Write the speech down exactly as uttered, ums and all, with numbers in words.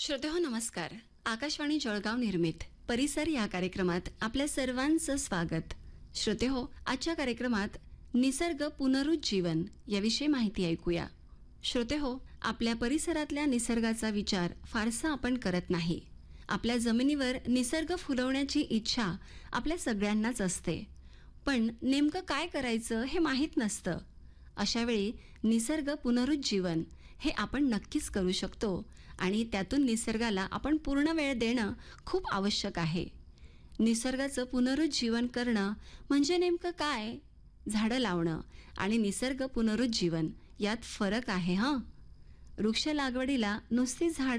श्रोतेहो नमस्कार. आकाशवाणी जळगाव निर्मित परिसर या कार्यक्रमात आपल्या सर्वांचं स्वागत. श्रोतेहो, आजच्या कार्यक्रमात निसर्ग पुनरुज्जीवन याविषयी माहिती ऐकूया. श्रोतेहो, आपल्या परिसरातल्या निसर्गाचा विचार फारसा आपण करत नाही. आपल्या जमिनीवर निसर्ग फुलवण्याची इच्छा आपल्या सगळ्यांनाच असते, पण नेमकं काय करायचं हे माहीत नसतं. अशावेळी निसर्ग पुनरुज्जीवन हे आपण नक्कीच करू शकतो आणि त्यातून निसर्गाला आपण पूर्ण वेळ देणं खूप आवश्यक आहे. निसर्गाचं पुनरुज्जीवन करणं म्हणजे नेमकं काय? झाडं लावणं आणि निसर्ग पुनरुज्जीवन यात फरक आहे. हं, वृक्ष लागवडीला नुसती झाडं